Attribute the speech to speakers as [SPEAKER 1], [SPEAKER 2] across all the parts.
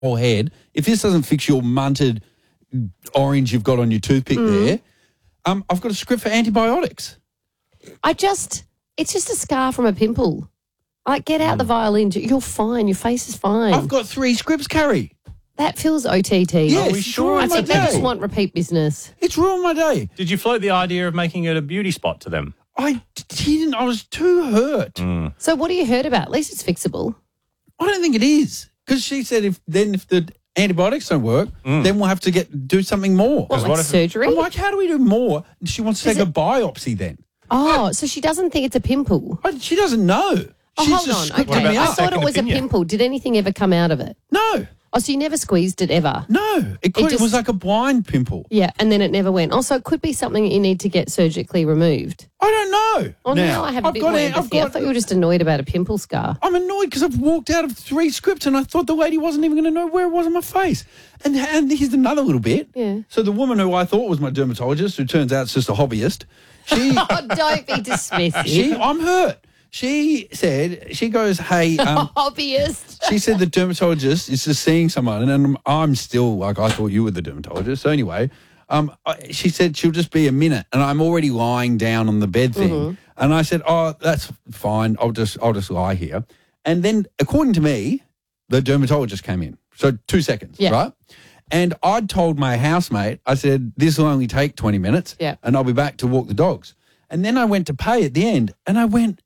[SPEAKER 1] whole head. If this doesn't fix your munted orange you've got on your toothpick there, I've got a script for antibiotics.
[SPEAKER 2] It's just a scar from a pimple. Like, get out the violin. You're fine. Your face is fine.
[SPEAKER 1] I've got 3 scripts, Carrie.
[SPEAKER 2] That feels OTT.
[SPEAKER 1] Yes,
[SPEAKER 3] Are we sure?
[SPEAKER 2] I think they
[SPEAKER 1] day.
[SPEAKER 2] just want repeat business.
[SPEAKER 1] It's ruined my day.
[SPEAKER 3] Did you float the idea of making it a beauty spot to them?
[SPEAKER 1] I didn't. I was too hurt.
[SPEAKER 2] So what have you heard about? At least it's fixable.
[SPEAKER 1] I don't think it is. Because she said if the antibiotics don't work, then we'll have to do something more.
[SPEAKER 2] What, like surgery?
[SPEAKER 1] I'm like, how do we do more? She wants to take a biopsy then.
[SPEAKER 2] Oh, so she doesn't think it's a pimple.
[SPEAKER 1] She doesn't know.
[SPEAKER 2] Oh,
[SPEAKER 1] She's
[SPEAKER 2] hold
[SPEAKER 1] just
[SPEAKER 2] on.
[SPEAKER 1] scripted
[SPEAKER 2] Okay,
[SPEAKER 1] me
[SPEAKER 2] I
[SPEAKER 1] up.
[SPEAKER 2] thought it
[SPEAKER 3] Second
[SPEAKER 2] was
[SPEAKER 3] opinion.
[SPEAKER 2] a pimple. Did anything ever come out of it?
[SPEAKER 1] No,
[SPEAKER 2] Oh, so you never squeezed it ever?
[SPEAKER 1] no. It
[SPEAKER 2] just-
[SPEAKER 1] was like a blind pimple.
[SPEAKER 2] Yeah, and then it never went. Also, it could be something that you need to get surgically removed.
[SPEAKER 1] I don't know.
[SPEAKER 2] Oh, now I have a bit more empathy. I thought you were just annoyed about a pimple scar.
[SPEAKER 1] I'm annoyed because I've walked out of 3 scripts and I thought the lady wasn't even going to know where it was on my face. And here's another little bit.
[SPEAKER 2] Yeah.
[SPEAKER 1] So the woman who I thought was my dermatologist, who turns out it's just a hobbyist, she,
[SPEAKER 2] Oh, don't be dismissive.
[SPEAKER 1] I'm hurt. She said, she goes, hey,
[SPEAKER 2] Hobbyist.
[SPEAKER 1] she said the dermatologist is just seeing someone, and I'm still like, I thought you were the dermatologist. So anyway, she said she'll just be a minute, and I'm already lying down on the bed thing, and I said, oh, that's fine. I'll just lie here. And then, according to me, the dermatologist came in. So 2 seconds, right? And I'd told my housemate, I said, this will only take 20 minutes, and I'll be back to walk the dogs. And then I went to pay at the end, and I went,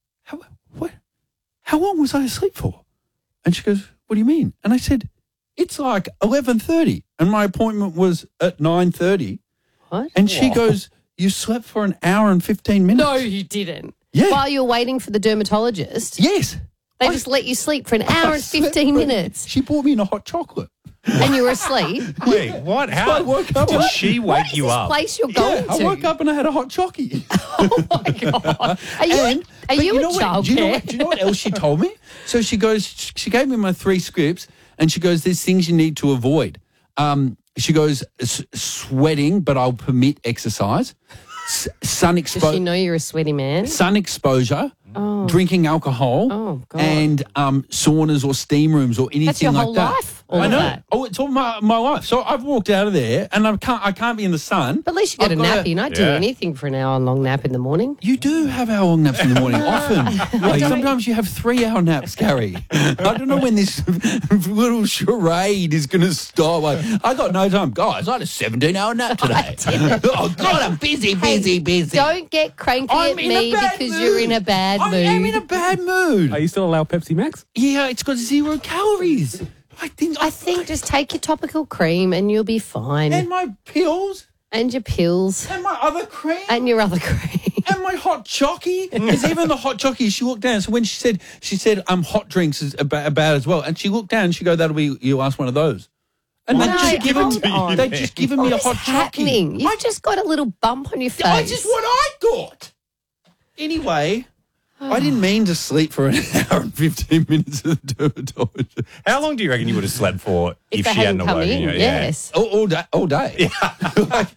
[SPEAKER 1] how long was I asleep for? And she goes, what do you mean? And I said, it's like 11:30 and my appointment was at 9:30.
[SPEAKER 2] What?
[SPEAKER 1] And she goes, you slept for an hour and 15 minutes.
[SPEAKER 2] No, you didn't.
[SPEAKER 1] Yeah.
[SPEAKER 2] While you were waiting for the dermatologist,
[SPEAKER 1] Yes.
[SPEAKER 2] they just let you sleep for an hour and 15 minutes,
[SPEAKER 1] She bought me in a hot chocolate.
[SPEAKER 2] and you were asleep.
[SPEAKER 3] Wait, what?
[SPEAKER 1] I
[SPEAKER 3] How
[SPEAKER 1] woke up.
[SPEAKER 3] did she
[SPEAKER 2] What
[SPEAKER 3] wake
[SPEAKER 2] is
[SPEAKER 3] you
[SPEAKER 2] this
[SPEAKER 3] up?
[SPEAKER 2] place you're going
[SPEAKER 1] I
[SPEAKER 2] to?
[SPEAKER 1] woke up and I had a hot chocky.
[SPEAKER 2] Oh my god! Are you
[SPEAKER 1] But
[SPEAKER 2] in
[SPEAKER 1] know what-
[SPEAKER 2] childcare?
[SPEAKER 1] Do you know what else she told me? So she goes, she gave me my 3 scripts and she goes, there's things you need to avoid. She goes, sweating, but I'll permit exercise. Sun
[SPEAKER 2] Does she
[SPEAKER 1] exposure.
[SPEAKER 2] know you're a sweaty man?
[SPEAKER 1] Sun exposure, drinking alcohol,
[SPEAKER 2] Oh, God.
[SPEAKER 1] and saunas or steam rooms or anything
[SPEAKER 2] That's your
[SPEAKER 1] like
[SPEAKER 2] whole
[SPEAKER 1] that.
[SPEAKER 2] life. All
[SPEAKER 1] I
[SPEAKER 2] of
[SPEAKER 1] know.
[SPEAKER 2] that.
[SPEAKER 1] Oh, it's all my life. So I've walked out of there, and I can't be in the sun.
[SPEAKER 2] But at least you get
[SPEAKER 1] I've
[SPEAKER 2] a
[SPEAKER 1] got
[SPEAKER 2] nap. You're not doing anything for an hour-long nap in the morning.
[SPEAKER 1] You do have hour-long naps in the morning, often. Like, sometimes you have 3-hour naps, Gary. I don't know when this little charade is going to stop. Like, I got no time. Guys, I had a 17-hour nap today. Oh, God, I'm busy.
[SPEAKER 2] Don't get cranky
[SPEAKER 1] I'm
[SPEAKER 2] at
[SPEAKER 1] in a
[SPEAKER 2] me
[SPEAKER 1] bad
[SPEAKER 2] because
[SPEAKER 1] mood.
[SPEAKER 2] you're in a bad mood.
[SPEAKER 1] I am in a bad mood.
[SPEAKER 4] Are you still allowed Pepsi Max?
[SPEAKER 1] Yeah, it's got 0 calories. I think
[SPEAKER 2] just take your topical cream and you'll be fine.
[SPEAKER 1] and my pills
[SPEAKER 2] And your pills
[SPEAKER 1] and my other cream
[SPEAKER 2] and your other cream.
[SPEAKER 1] and my hot chocky. Because even the hot chocky, she looked down. So when she said hot drinks is about as well. And she looked down and she go, that'll be, you'll ask one of those. And
[SPEAKER 2] No,
[SPEAKER 1] they just given
[SPEAKER 2] hold on.
[SPEAKER 1] they just given me a
[SPEAKER 2] What
[SPEAKER 1] hot
[SPEAKER 2] is
[SPEAKER 1] chocky.
[SPEAKER 2] happening? You've just got a little bump on your face.
[SPEAKER 1] I just what I thought. Anyway, I didn't mean to sleep for an hour and 15 minutes at the dermatologist.
[SPEAKER 3] How long do you reckon you would have slept for
[SPEAKER 2] if
[SPEAKER 3] if
[SPEAKER 2] they
[SPEAKER 3] she
[SPEAKER 2] hadn't
[SPEAKER 3] hadn't
[SPEAKER 2] come
[SPEAKER 3] woken
[SPEAKER 2] in,
[SPEAKER 3] you?
[SPEAKER 2] yes.
[SPEAKER 1] All day. Yeah.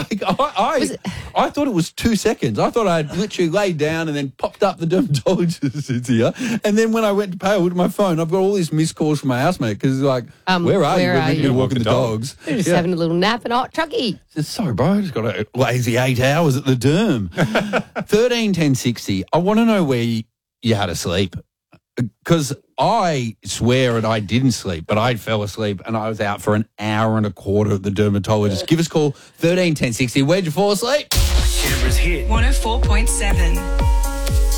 [SPEAKER 1] I thought it was 2 seconds. I thought I'd literally laid down and then popped up the dermatologist is here. And then when I went to pay, I looked at my phone. I've got all these missed calls from my housemate because he's like, where are you? We're walking the dogs.
[SPEAKER 2] You're just having a little nap and hot chucky.
[SPEAKER 1] I said, sorry, bro, I just got a lazy 8 hours at the derm. 13 10 60. I want to know where you had to sleep. Because I swear that I didn't sleep, but I fell asleep and I was out for an hour and a quarter at the dermatologist. Give us a call, 13 10 60. Where'd you fall asleep?
[SPEAKER 5] Canberra's hit
[SPEAKER 6] 104.7.